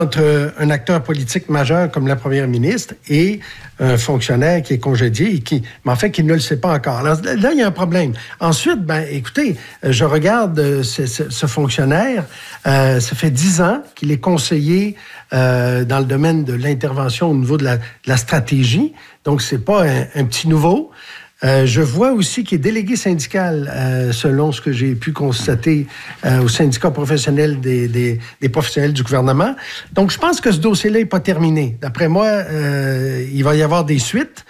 entre un acteur politique majeur comme la première ministre et un fonctionnaire qui est congédié et mais en fait, qui ne le sait pas encore. Alors, là, il y a un problème. Ensuite, écoutez, je regarde ce fonctionnaire. Ça fait 10 ans qu'il est conseiller dans le domaine de l'intervention au niveau de la stratégie. Donc, c'est pas un petit nouveau. Je vois aussi qu'il est délégué syndical, selon ce que j'ai pu constater au syndicat professionnel des professionnels du gouvernement. Donc, je pense que ce dossier-là n'est pas terminé. D'après moi, il va y avoir des suites.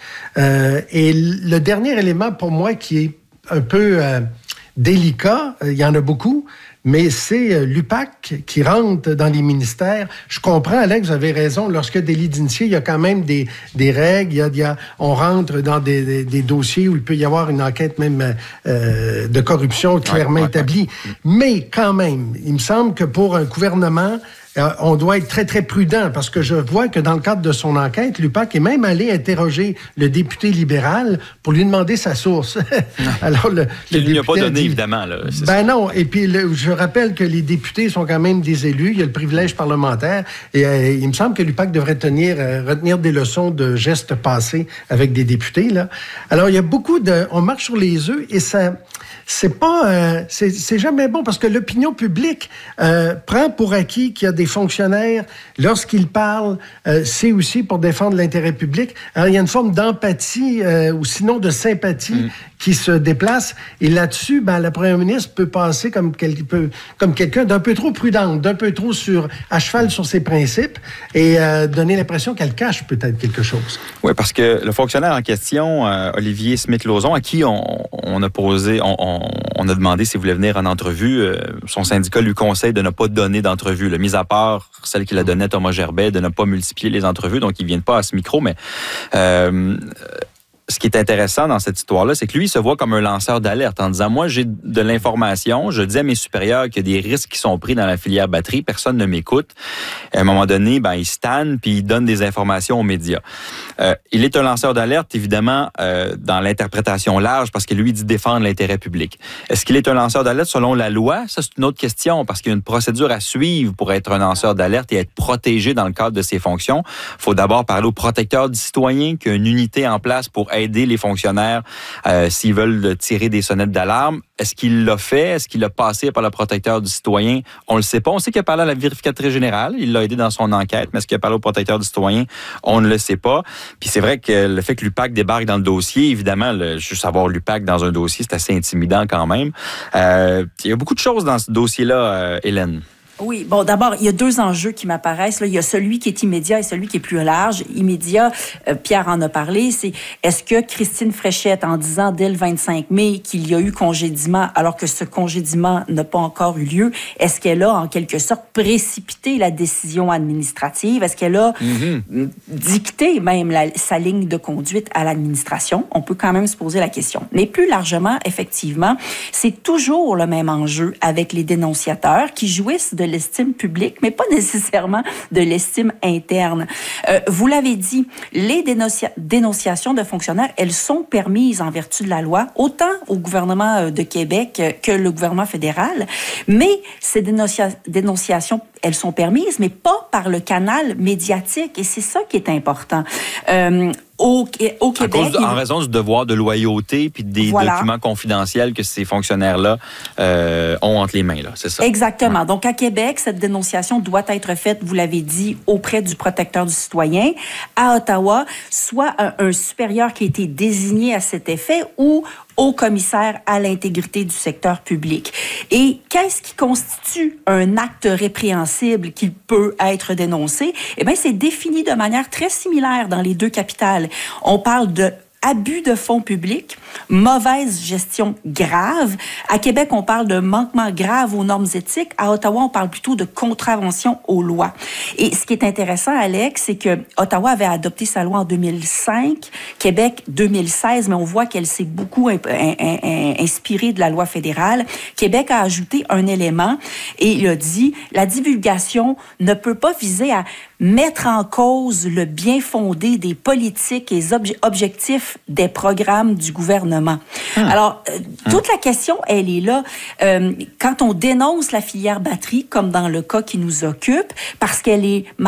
Et le dernier élément pour moi qui est un peu délicat, il y en a beaucoup, mais c'est l'UPAC qui rentre dans les ministères. Je comprends, Alain, que vous avez raison. Lorsqu'il y a des délits d'initiés, il y a quand même des règles. On rentre dans des dossiers où il peut y avoir une enquête même de corruption clairement établie. Mais quand même, il me semble que pour un gouvernement, on doit être très, très prudent parce que je vois que dans le cadre de son enquête, l'UPAC est même allé interroger le député libéral pour lui demander sa source. Alors, il n'y a pas donné, évidemment. Là, non. Et puis, je rappelle que les députés sont quand même des élus. Il y a le privilège parlementaire. Et il me semble que l'UPAC devrait retenir des leçons de gestes passés avec des députés. Là. Alors, il y a beaucoup de... On marche sur les œufs et ça... C'est pas... c'est jamais bon parce que l'opinion publique prend pour acquis qu'il y a des fonctionnaires, lorsqu'ils parlent, c'est aussi pour défendre l'intérêt public. Alors, il y a une forme d'empathie ou sinon de sympathie qui se déplace. Et là-dessus, la première ministre peut passer comme quelqu'un d'un peu trop prudente, d'un peu trop à cheval sur ses principes et donner l'impression qu'elle cache peut-être quelque chose. Oui, parce que le fonctionnaire en question, Olivier Smith-Lauzon, à qui on a posé... On a demandé s'il voulait venir en entrevue. Son syndicat lui conseille de ne pas donner d'entrevue. Mis à part celle qu'il a donnée à Thomas Gerbet, de ne pas multiplier les entrevues. Donc, il ne vient pas à ce micro. Mais ce qui est intéressant dans cette histoire-là, c'est que lui, il se voit comme un lanceur d'alerte en disant, moi, j'ai de l'information, je dis à mes supérieurs qu'il y a des risques qui sont pris dans la filière batterie, personne ne m'écoute. À un moment donné, il se tanne puis il donne des informations aux médias. Il est un lanceur d'alerte, évidemment, dans l'interprétation large, parce que lui, il dit défendre l'intérêt public. Est-ce qu'il est un lanceur d'alerte selon la loi? Ça, c'est une autre question, parce qu'il y a une procédure à suivre pour être un lanceur d'alerte et être protégé dans le cadre de ses fonctions. Il faut d'abord parler au protecteur du citoyen, qui a une unité en place pour aider les fonctionnaires s'ils veulent tirer des sonnettes d'alarme. Est-ce qu'il l'a fait? Est-ce qu'il a passé par le protecteur du citoyen? On le sait pas. On sait qu'il a parlé à la vérificatrice générale. Il l'a aidé dans son enquête. Mais est-ce qu'il a parlé au protecteur du citoyen? On ne le sait pas. Puis c'est vrai que le fait que l'UPAC débarque dans le dossier, évidemment, juste avoir l'UPAC dans un dossier, c'est assez intimidant quand même. Il y a beaucoup de choses dans ce dossier-là, Hélène. Oui, bon, d'abord, il y a 2 enjeux qui m'apparaissent. Là, il y a celui qui est immédiat et celui qui est plus large. Immédiat, Pierre en a parlé, c'est est-ce que Christine Fréchette, en disant dès le 25 mai qu'il y a eu congédiement, alors que ce congédiement n'a pas encore eu lieu, est-ce qu'elle a, en quelque sorte, précipité la décision administrative? Est-ce qu'elle a dicté même sa ligne de conduite à l'administration? On peut quand même se poser la question. Mais plus largement, effectivement, c'est toujours le même enjeu avec les dénonciateurs qui jouissent de l'estime publique, mais pas nécessairement de l'estime interne. Vous l'avez dit, les dénonciations de fonctionnaires, elles sont permises en vertu de la loi, autant au gouvernement de Québec que le gouvernement fédéral, mais ces dénonciations, elles sont permises, mais pas par le canal médiatique, et c'est ça qui est important. Au Québec... En raison du devoir de loyauté puis des documents confidentiels que ces fonctionnaires-là ont entre les mains, là, c'est ça? Exactement. Ouais. Donc, à Québec, cette dénonciation doit être faite, vous l'avez dit, auprès du protecteur du citoyen. À Ottawa, soit un supérieur qui a été désigné à cet effet ou au commissaire à l'intégrité du secteur public. Et qu'est-ce qui constitue un acte répréhensible qui peut être dénoncé? Eh bien, c'est défini de manière très similaire dans les 2 capitales. On parle de abus de fonds publics, mauvaise gestion grave. À Québec, on parle de manquement grave aux normes éthiques. À Ottawa, on parle plutôt de contravention aux lois. Et ce qui est intéressant, Alex, c'est que Ottawa avait adopté sa loi en 2005, Québec 2016, mais on voit qu'elle s'est beaucoup inspirée de la loi fédérale. Québec a ajouté un élément et il a dit la divulgation ne peut pas viser à mettre en cause le bien fondé des politiques et objectifs des programmes du gouvernement. Alors, toute la question, elle est là. Quand on dénonce la filière batterie, comme dans le cas qui nous occupe, parce qu'elle est